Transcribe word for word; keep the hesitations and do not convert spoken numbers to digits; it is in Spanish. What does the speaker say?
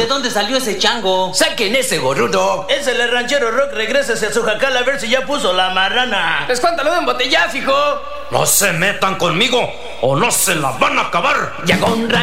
¿de dónde salió ese chango? ¡Saquen ese gorrudo! Es el ranchero Rock, regrésese a su jacal a ver si ya puso la marrana. ¡Escuántalo de un botellazo, hijo! No se metan conmigo o no se la van a acabar. Ya con